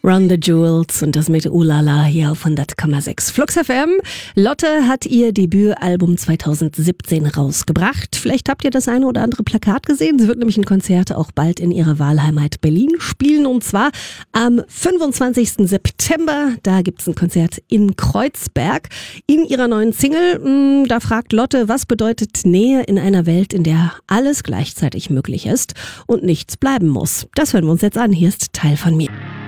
Run the Jewels und das mit Ulala hier auf 100,6 Flux FM. Lotte hat ihr Debütalbum 2017 rausgebracht. Vielleicht habt ihr das eine oder andere Plakat gesehen. Sie wird nämlich ein Konzert auch bald in ihrer Wahlheimat Berlin spielen, und zwar am 25. September. Da gibt's ein Konzert in Kreuzberg. In ihrer neuen Single, da fragt Lotte, was bedeutet Nähe in einer Welt, in der alles gleichzeitig möglich ist und nichts bleiben muss. Das hören wir uns jetzt an. Hier ist Teil von mir.